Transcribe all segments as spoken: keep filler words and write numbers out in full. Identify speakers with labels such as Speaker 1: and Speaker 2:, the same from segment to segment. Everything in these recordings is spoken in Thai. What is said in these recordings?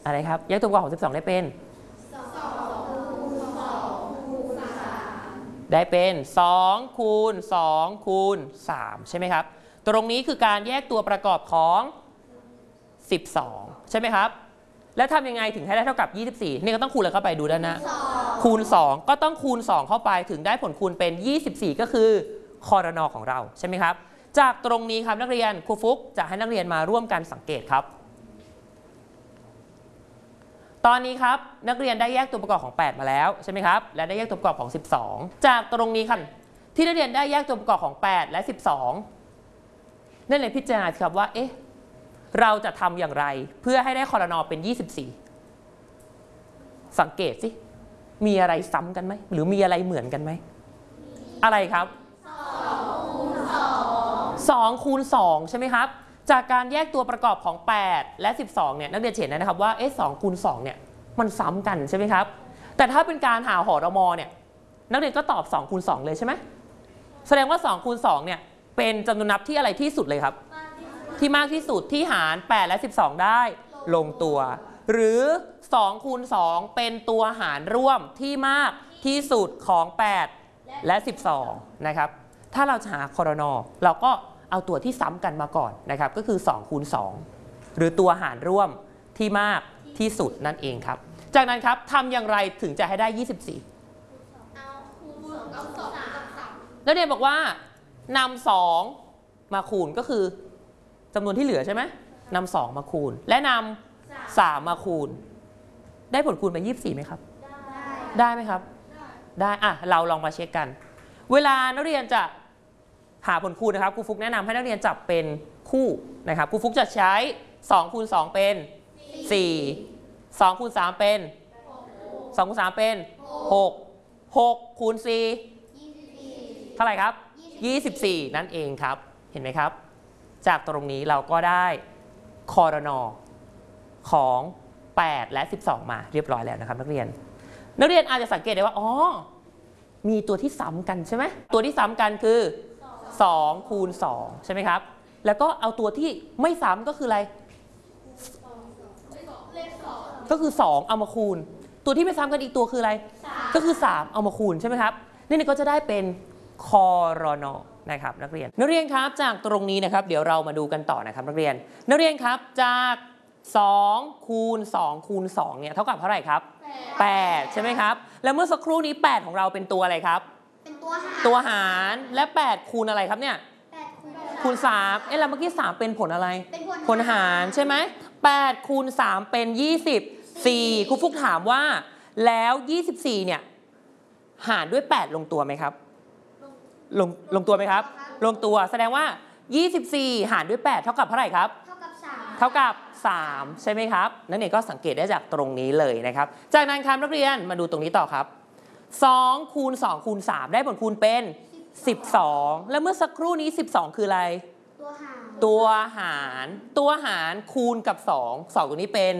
Speaker 1: อะไรครับแยกตัวประกอบของสิบสองได้เป็นได้เป็นสองคูณสองคูณสามใช่ไหมครับตรงนี้คือการแยกตัวประกอบของสิบสองใช่ไหมครับแล้วทำยังไงถึงให้ได้เท่ากับยี่สิบสี่นี่ก็ต้องคูณอะไรเข้าไปดูด้านหน้าคูณสองก็ต้องคูณสองเข้าไปถึงได้ผลคูณเป็นยี่สิบสี่ก็คือครน.ของเราใช่ไหมครับจากตรงนี้ครับนักเรียนครูฟุกจะให้นักเรียนมาร่วมกันสังเกตครับตอนนี้ครับนักเรียนได้แยกตัวประกอบของแปดมาแล้วใช่ไหมครับและได้แยกตัวประกอบของสิบสองจากตรงนี้ครับที่นักเรียนได้แยกตัวประกอบของแปดและสิบสองนั่นเลยพิจารณาครับว่าเอ๊ะเราจะทำอย่างไรเพื่อให้ได้ครน.เป็นยี่สิบสี่สังเกตสิมีอะไรซ้ำกันไหมหรือมีอะไรเหมือนกันไหมอะไรครับสองคูณสองใช่ไหมครับจากการแยกตัวประกอบของแปดและสิบสองเนี่ยนักเรียนเห็นนะครับว่าเอ๊ะสองคูณสองเนี่ยมันซ้ำกันใช่ไหมครับแต่ถ้าเป็นการหาหรมเนี่ยนักเรียนก็ตอบสองคูณสองเลยใช่ไหมแสดงว่าสองคูณสองเนี่ยเป็นจำนวนนับที่อะไรที่สุดเลยครับที่มากที่สุดที่หารแปดและสิบสองได้ลงตัวหรือสองคูณสองเป็นตัวหารร่วมที่มากที่สุดของแปดและสิบสองนะครับถ้าเราจะหาครน.เราก็เอาตัวที่ซ้ำกันมาก่อนนะครับก็คือสองคูณสองหรือตัวหารร่วมที่มากที่สุดนั่นเองครับจากนั้นครับทำอย่างไรถึงจะให้ได้ยี่สิบสี่แล้วเรียนบอกว่านำสองมาคูณก็คือจำนวนที่เหลือใช่ไหมนำสองมาคูณและนำสามมาคูณได้ผลคูณเป็นยี่สิบสี่ไหมครับได้ได้ไหมครับได้อ่ะเราลองมาเช็คกันเวลานักเรียนจะหาผลคูณนะครับครูฟุกแนะนำให้นักเรียนจับเป็นคู่นะครับครูฟุกจะใช้สองคูณสองเป็นสี่ สองคูณสามเป็นสองคูณสามเป็นหก หกคูณสี่เท่าไหร่ครับยี่สิบสี่นั่นเองครับเห็นไหมครับจากตรงนี้เราก็ได้ครน.ของแปดและสิบสองมาเรียบร้อยแล้วนะครับนักเรียนนักเรียนอาจจะสังเกตได้ว่าอ๋อมีตัวที่ซ้ำกันใช่ไหมตัวที่ซ้ำกันคือสองคูณสองใช่ไหมครับแล้วก็เอาตัวที่ไม่ซ้ำก็คืออะไรก็คือสองเอามาคูณตัวที่ไม่ซ้ำกันอีกตัวคืออะไรก็คือสามเอามาคูณใช่ไหมครับนี่ก็จะได้เป็นครน.นะครับนักเรียนนักเรียนครับจากตรงนี้นะครับเดี๋ยวเรามาดูกันต่อนะครับนักเรียนนักเรียนครับจากสองคูณสองคูณสองเนี่ยเท่ากับเท่าไหร่ครับแปดใช่ไหมครับแล้วเมื่อสักครู่นี้แปดของเราเป็นตัวอะไรครับเป็นตัวหารตัวหารและแปดคูณอะไรครับเนี่ยคูณสามเอ๊ะแล้วเมื่อกี้สามเป็นผลอะไรผลหารใช่ไหมแปดคูณสามเป็นยี่สิบสี่ครูฟุกถามว่าแล้วยี่สิบสี่เนี่ยหารด้วยแปดลงตัวไหมครับลงลงตัวไหมครับลงตัวแสดงว่ายี่สิบสี่หารด้วยแปดเท่ากับเท่าไหร่ครับเท่ากับสามเท่ากับสามใช่ไหมครับนั่นเองก็สังเกตได้จากตรงนี้เลยนะครับจากนั้นครับนักเรียนมาดูตรงนี้ต่อครับสองคูณสองคูณสามได้ผลคูณเป็นสิบสองแล้วเมื่อสักครู่นี้สิบสองคืออะไรตัวหารตัวหารตัวหารคูณกับสอง สองตัวนี้เป็น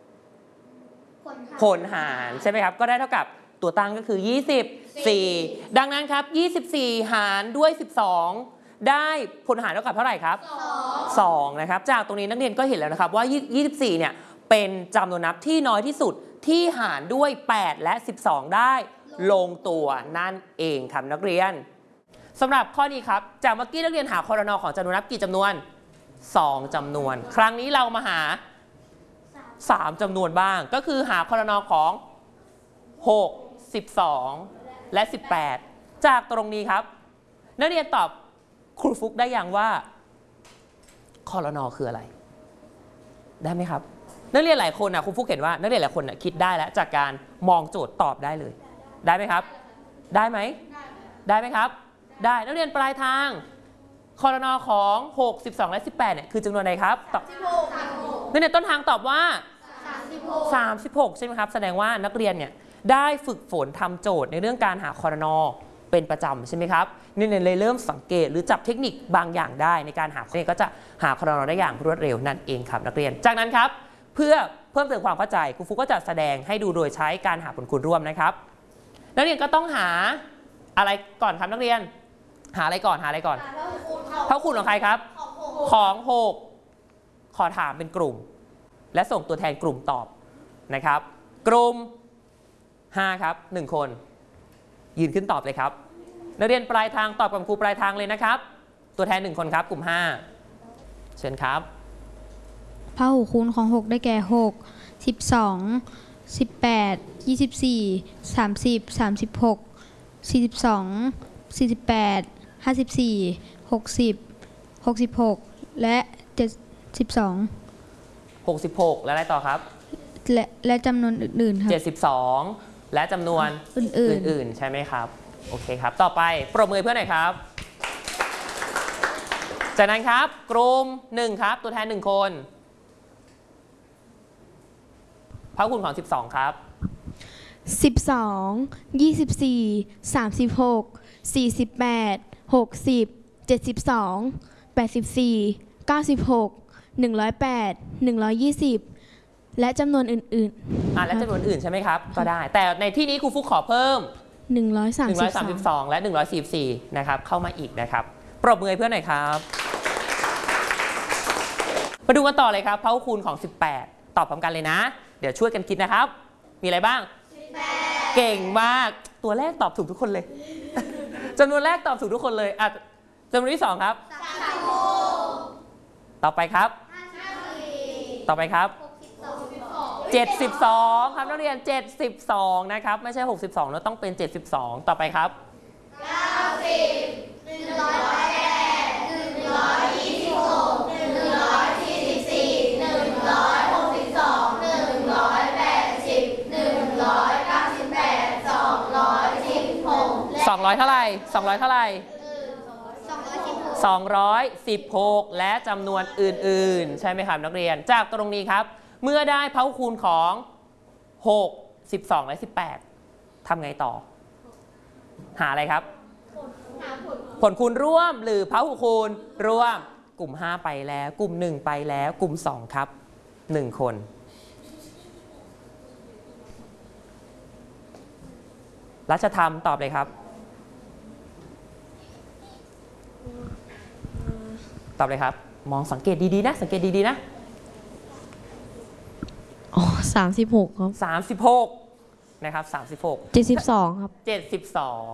Speaker 1: ผลหารใช่ไหมครับก็ได้เท่ากับตัวตั้งก็คือยี่สิบสี่ดังนั้นครับยี่สิบสี่หารด้วยสิบสองได้ผลหารเท่ากับเท่าไหร่ครับสองนะครับจากตรงนี้นักเรียนก็เห็นแล้วนะครับว่ายี่สิบสี่เนี่ยเป็นจำนวนนับที่น้อยที่สุดที่หารด้วยแปดและสิบสองได้ลงตัวนั่นเองครับนักเรียนสำหรับข้อนี้ครับจากเมื่อกี้นักเรียนหาครน.ของจำนวนนับกี่จำนวนสองจำนวนครั้งนี้เรามาหาสามจำนวนบ้างก็คือหาครน.ของหก สิบสองและสิบแปดจากตรงนี้ครับนักเรียนตอบครูฟุกได้อย่างว่าครน.คืออะไรได้ไหมครับนักเรียนหลายคนนะครูฟุกเห็นว่านักเรียนหลายคนนะคิดได้แล้วจากการมองโจทย์ตอบได้เลยได้ไหมครับได้ไหมได้ไหมครับได้นักเรียนปลายทางครน.ของหก สิบสองและสิบแปดเนี่ยคือจำนวนใดครับตอบนักเรียนต้นทางตอบว่าสามสิบหกใช่ไหมครับแสดงว่านักเรียนเนี่ยได้ฝึกฝนทำโจทย์ในเรื่องการหาครน.เป็นประจำใช่ไหมครับนี่เลยเริ่มสังเกตหรือจับเทคนิคบางอย่างได้ในการหาเนี่ยก็จะหาครน.ได้อย่างรวดเร็วนั่นเองครับนักเรียนจากนั้นครับเพื่อเพิ่มเติมความเข้าใจครูฟุกก็จะแสดงให้ดูโดยใช้การหาผลคูณร่วมนะครับนักเรียนก็ต้องหาอะไรก่อนครับนักเรียนหาอะไรก่อนหาอะไรก่อนเท่าคูณของใครครับของหกขอถามเป็นกลุ่มและส่งตัวแทนกลุ่มตอบนะครับกลุ่มห้าครับหนึ่งคนยืนขึ้นตอบเลยครับนักเรียนปลายทางตอบกับครูปลายทางเลยนะครับตัวแทนหนึ่งคนครับกลุ่มห้าเชิญครับ
Speaker 2: พหุคูณของหกได้แก่หก สิบสอง สิบแปด ยี่สิบสี่ สามสิบ สามสิบหก สี่สิบสอง สี่สิบแปด ห้าสิบสี่ หกสิบ หกสิบหกและเจ็ดสิบสอง
Speaker 1: หกสิบหกและอะไรต่อครับ
Speaker 2: และและจำนวนอื่นๆครับ
Speaker 1: เจ็ดสิบสองและจำนวน
Speaker 2: อื่นๆ
Speaker 1: อื่นๆใช่ไหมครับโอเคครับต่อไปปรบมือเพื่อนหน่อยครับจากนั้นครับกลุ่มหนึ่งครับตัวแทนหนึ่งคนพหุคูณของสิบสองครับ
Speaker 3: สิบสอง ยี่สิบสี่ สามสิบหก สี่สิบแปด หกสิบ เจ็ดสิบสอง แปดสิบสี่ เก้าสิบหก หนึ่งร้อยแปด หนึ่งร้อยยี่สิบและจำนวนอื่นๆ
Speaker 1: อ่าและจำนวนอื่นใช่ไหมครับก็ได้แต่ในที่นี้ครูฟุกขอเพิ่ม
Speaker 3: หนึ่งร้อยสามสิบสอง
Speaker 1: และหนึ่งร้อยสี่สิบสี่นะครับเข้ามาอีกนะครับปรบมือให้เพื่อนหน่อยครับมาดูกันต่อเลยครับพหุคูณของสิบแปดตอบพร้อมกันเลยนะเดี๋ยวช่วยกันคิดนะครับมีอะไรบ้างสิบแปดเก่งมากตัวแรกตอบถูกทุกคนเลยจำนวนแรกตอบถูกทุกคนเลยอ่ะจำนวนที่สองครับสามสิบหกต่อไปครับห้าสิบสี่ต่อไปครับเจ็ดสิบสองครับนักเรียนเจ็ดสิบสองนะครับไม่ใช่หกสิบสองแล้วต้องเป็นเจ็ดสิบสองต่อไปครับเก้าสิบ หนึ่งร้อยแปด หนึ่งร้อยยี่สิบหก หนึ่งร้อยสี่สิบสี่ หนึ่งร้อยหกสิบสอง หนึ่งร้อยแปดสิบ หนึ่งร้อยเก้าสิบแปด สองร้อยสิบหกสองร้อยเท่าไหร่สองร้อยเท่าไหร่สองร้อยสิบหกและจำนวนอื่นๆใช่ไหมครับนักเรียนจากตรงนี้ครับเมื่อได้พหุคูณของหก สิบสองและสิบแปดทำไงต่อหาอะไรครับผลคูณร่วมหรือพหุคูณร่วมกลุ่มห้าไปแล้วกลุ่มหนึ่งไปแล้วกลุ่มสองครับหนึ่งคนรัชธรรมตอบเลยครับตอบเลยครับมองสังเกตดีๆนะสังเกตดีๆนะ
Speaker 3: อ๋อสามสิบหกครับ
Speaker 1: สามสิบหกนะครับสามสิบหก
Speaker 3: เจ็ดสิบสองครับ
Speaker 1: เจ็ดสิบสอง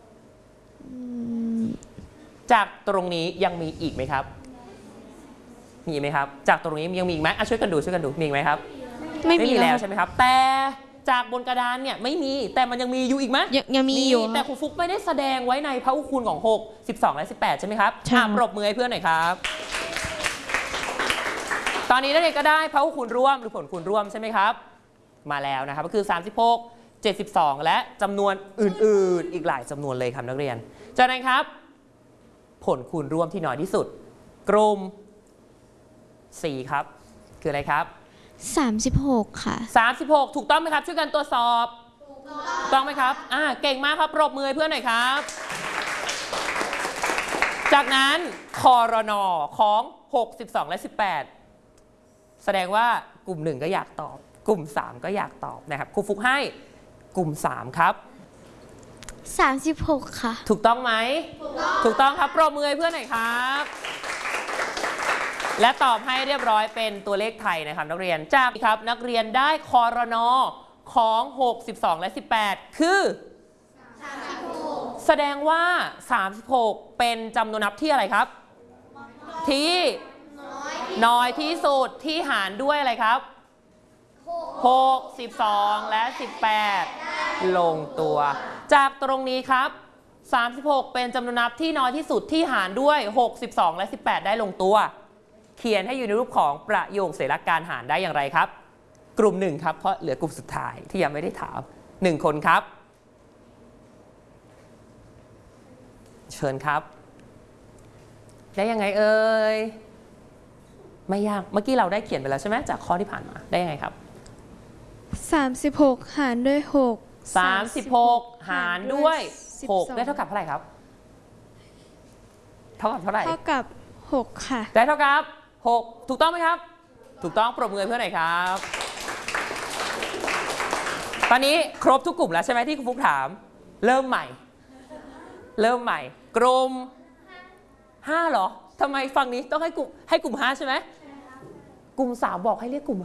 Speaker 1: จากตรงนี้ยังมีอีกไหมครับมีไหมครับจากตรงนี้ยังมีอีกไหมอ่ะช่วยกันดูช่วยกันดูมีอีกไหมครับไม่มีแล้วใช่ไหมครับแต่จากบนกระดานเนี่ยไม่มีแต่มันยังมีอยู่อีกไหม
Speaker 3: ยังมีอยู่
Speaker 1: แต่ครูฟุกไม่ได้แสดงไว้ในพหุคูณของหก สิบสองและสิบแปดใช่ไหมครับ
Speaker 3: ใช่
Speaker 1: ปรบมือให้เพื่อนหน่อยครับตอนนี้นักเรียนก็ได้พหุคูณร่วมหรือผลคูณร่วมใช่ไหมครับมาแล้วนะครับก็คือสามสิบหก เจ็ดสิบสองและจำนวนอื่นๆอีกหลายจำนวนเลยครับนักเรียนจากนั้นครับผลคูณร่วมที่น้อยที่สุดกลุ่มสี่ครับคืออะไรครับ
Speaker 3: สามสิบหกค่ะ
Speaker 1: สามสิบหกถูกต้องไหมครับช่วยกันตรวจสอบถูกต้องไหมครับอ่าเก่งมากครับปรบมือให้เพื่อนหน่อยครับจากนั้นคอรนของหก สิบสองและสิบแปดแสดงว่ากลุ่มหนึ่งก็อยากตอบกลุ่มสามก็อยากตอบนะครับครูฟุกให้กลุ่มสามครับ
Speaker 3: สามสิบหกค่ะ
Speaker 1: ถูกต้องไหมถูกต้องถูกต้องครับปรบมือให้เพื่อนหน่อยครับและตอบให้เรียบร้อยเป็นตัวเลขไทยนะครับนักเรียนจากครับนักเรียนได้คอรนของหก สิบสองและสิบแปดคือสามสิบหกแสดงว่าสามสิบหกเป็นจำนวนนับที่อะไรครับที่น้อยที่สุดที่หารด้วยอะไรครับหก สิบสองและสิบแปดลงตัวจากตรงนี้ครับสามสิบหกเป็นจำนวนนับที่น้อยที่สุดที่หารด้วยหก สิบสองและสิบแปดได้ลงตัวเขียนให้อยู่ในรูปของประโยคเสรการหารได้อย่างไรครับกลุ่มหนึ่งครับเพราะเหลือกลุ่มสุดท้ายที่ยังไม่ได้ถามหนึ่งคนครับเชิญครับได้ยังไงเอ่ยไม่ยากเมื่อกี้เราได้เขียนไปแล้วใช่ไหมจากข้อที่ผ่านมาได้ยังไงครับ
Speaker 3: สามสิบหกหารด้วยหก
Speaker 1: สามสิบหกหารด้วยหกได้เท่ากับเท่าไหร่ครับเท่ากับเท่าไหร่
Speaker 3: เท่ากับหกค่ะ
Speaker 1: ได้เท่ากับหกถูกต้องไหมครับถูกต้องปรบมือเพื่อนหน่อยครับตอนนี้ครบทุกกลุ่มแล้วใช่ไหมที่คุณฟุกถามเริ่มใหม่เริ่มใหม่กลุ่มห้าเหรอทำไมฝั่งนี้ต้องให้กลุ่มให้กลุ่มห้าใช่ไหมกลุ่มสามบอกให้เรียกกลุ่ม